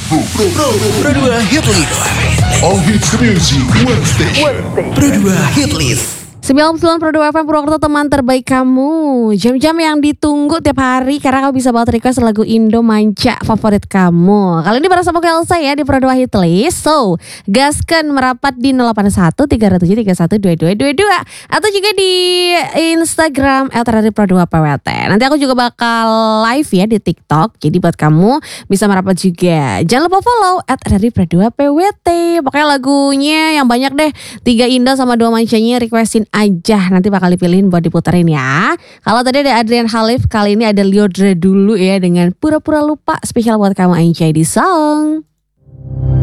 Pro 2 Hit List. All hits music, one station. Pro 2 Hit List. 99 Pro 2 FM Purwokerto, teman terbaik kamu. Jam-jam yang ditunggu tiap hari karena kamu bisa buat request lagu Indo Manca favorit kamu. Kali ini bersama Elsa ya di Pro 2 Hit List. So, gaskan merapat di 081 307 31 2222 atau juga di Instagram @pro2pwt. Nanti aku juga bakal live ya di TikTok. Jadi buat kamu bisa merapat juga. Jangan lupa follow @pro2pwt. Pokoknya lagunya yang banyak deh. 3 Indo sama 2 Mancanya requestin aja, nanti bakal dipilihin buat diputerin ya. Kalau tadi ada Adrian Halif, kali ini ada Liodra dulu ya dengan Pura-Pura Lupa, spesial buat kamu, enjoy di song.